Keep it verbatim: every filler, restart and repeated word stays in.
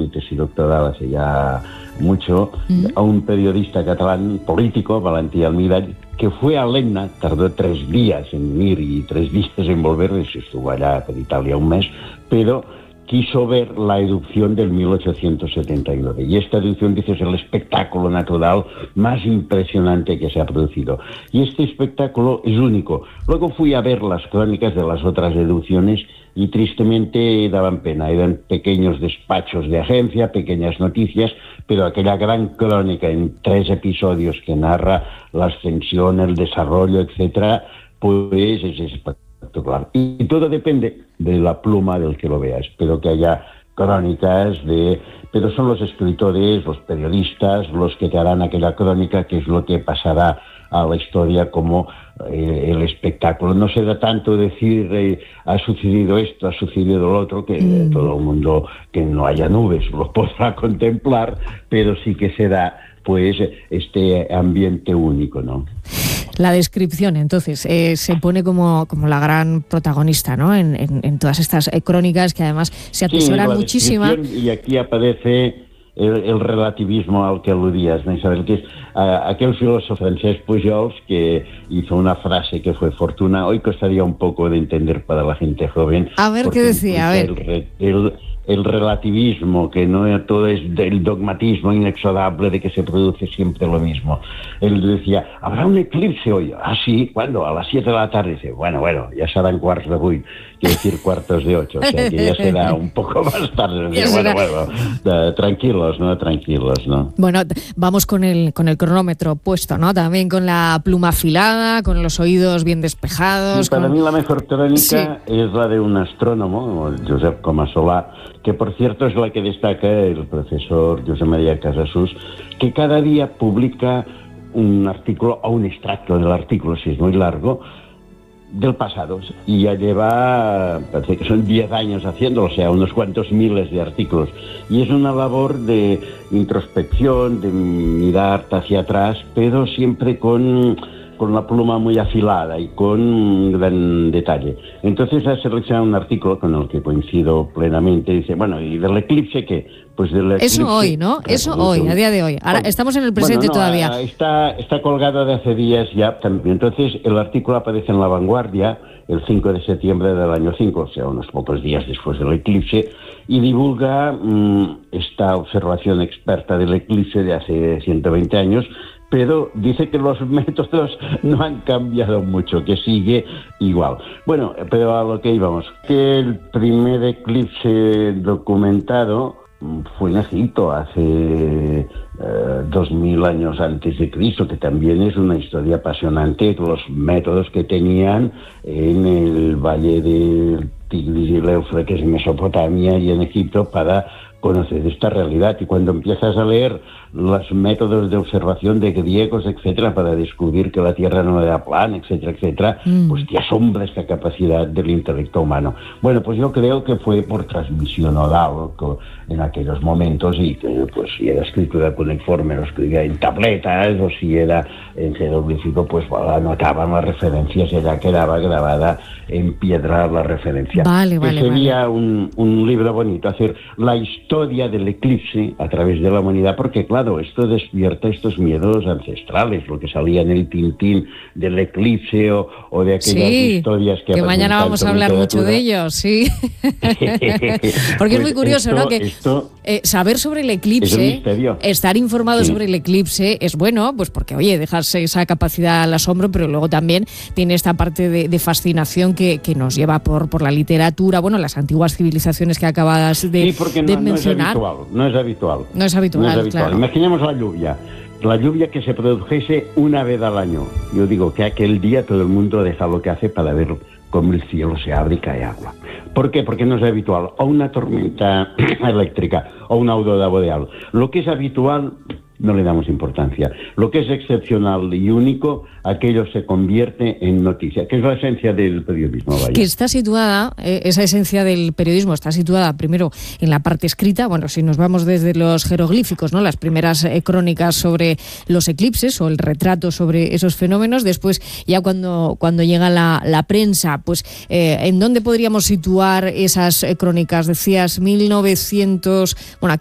mi tesis doctoral hace ya mucho, mm. a un periodista catalán político, Valentí Almirall, que fue a Lenna, tardó tres días en ir y tres días en volver, estuvo allá por Italia un mes, pero quiso ver la erupción del mil ochocientos setenta y nueve. Y esta erupción, dice, es el espectáculo natural más impresionante que se ha producido. Y este espectáculo es único. Luego fui a ver las crónicas de las otras erupciones y tristemente daban pena. Eran pequeños despachos de agencia, pequeñas noticias, pero aquella gran crónica en tres episodios que narra la ascensión, el desarrollo, etcétera, pues es espectacular. Y todo depende de la pluma del que lo vea. Espero que haya crónicas de... Pero son los escritores, los periodistas, los que te harán aquella crónica, que es lo que pasará a la historia como eh, el espectáculo. No se da tanto decir eh, ha sucedido esto, ha sucedido lo otro, que mm. todo el mundo, que no haya nubes, lo podrá contemplar, pero sí que se da pues este ambiente único, ¿no? La descripción, entonces, eh, se pone como, como la gran protagonista, ¿no? En, en, en todas estas eh, crónicas que además se atesoran sí, muchísima. Y aquí aparece el, el relativismo al que aludías, ¿no, Isabel? Que es uh, aquel filósofo francés Pujols que hizo una frase que fue fortuna. Hoy costaría un poco de entender para la gente joven. A ver qué decía, a ver. El, el, el relativismo, que no todo es del dogmatismo inexorable de que se produce siempre lo mismo. Él decía, ¿habrá un eclipse hoy? Ah, sí, ¿cuándo? A las siete de la tarde. Dice, bueno, bueno, ya serán cuartos de ocho, quiere decir cuartos de ocho, o sea, que ya será un poco más tarde. Dice, bueno, bueno, uh, tranquilos, ¿no? Tranquilos, ¿no? Bueno, vamos con el, con el cronómetro puesto, ¿no? También con la pluma afilada, con los oídos bien despejados. Sí, para con... mí la mejor crónica sí. es la de un astrónomo, Josep Comasolà, que por cierto es la que destaca el profesor José María Casasus, que cada día publica un artículo o un extracto del artículo, si es muy largo, del pasado. Y ya lleva, parece que son diez años haciéndolo, o sea, unos cuantos miles de artículos. Y es una labor de introspección, de mirar hacia atrás, pero siempre con... con la pluma muy afilada y con gran detalle. Entonces ha seleccionado un artículo con el que coincido plenamente. Dice, bueno, ¿y del eclipse qué? Pues del eclipse... Eso hoy, ¿no? Eso hoy, a día de hoy. Ahora estamos en el presente bueno, no, todavía. Está, está colgado de hace días ya también. Entonces el artículo aparece en La Vanguardia el cinco de septiembre del año cinco, o sea, unos pocos días después del eclipse, y divulga mmm, esta observación experta del eclipse de hace ciento veinte años, pero dice que los métodos no han cambiado mucho, que sigue igual. Bueno, pero a lo que íbamos, que el primer eclipse documentado fue en Egipto hace eh, dos mil años antes de Cristo, que también es una historia apasionante, los métodos que tenían en el valle del Tigris y el Éufrates en Mesopotamia y en Egipto para conocer esta realidad. Y cuando empiezas a leer los métodos de observación de griegos, etcétera, para descubrir que la Tierra no era plana, etcétera, etcétera, mm. pues te asombra esta capacidad del intelecto humano. Bueno, pues yo creo que fue por transmisión oral en aquellos momentos, y que pues si era escritura cuneiforme lo escribía en tabletas, o si era en jeroglífico, pues bueno, anotaban las referencias y ya quedaba grabada en piedra la referencia. Vale, vale, que sería vale. un, un libro bonito, hacer la historia del eclipse a través de la humanidad, porque claro, esto despierta estos miedos ancestrales, lo que salía en el Tintín del eclipse o, o de aquellas sí, historias que... que mañana vamos a hablar mucho de ellos, sí. Porque pues es muy curioso, esto, ¿no? Que esto eh, saber sobre el eclipse, estar informado sí. sobre el eclipse es bueno, pues porque, oye, dejas esa capacidad al asombro, pero luego también tiene esta parte de, de fascinación que, que nos lleva por, por la literatura, bueno, las antiguas civilizaciones que acabas de, sí, porque de no, mencionar. No es habitual, no es habitual. No es habitual, no es habitual. claro. Imaginemos la lluvia. La lluvia que se produjese una vez al año. Yo digo que aquel día todo el mundo deja lo que hace para ver cómo el cielo se abre y cae agua. ¿Por qué? Porque no es habitual. O una tormenta eléctrica o una aurora boreal. Lo que es habitual no le damos importancia. Lo que es excepcional y único, aquello se convierte en noticia, que es la esencia del periodismo. Vaya. Que está situada, eh, esa esencia del periodismo está situada primero en la parte escrita. Bueno, si nos vamos desde los jeroglíficos, ¿no? Las primeras eh, crónicas sobre los eclipses o el retrato sobre esos fenómenos. Después, ya cuando, cuando llega la, la prensa, pues eh, ¿en dónde podríamos situar esas eh, crónicas? Decías mil novecientos, bueno, aquí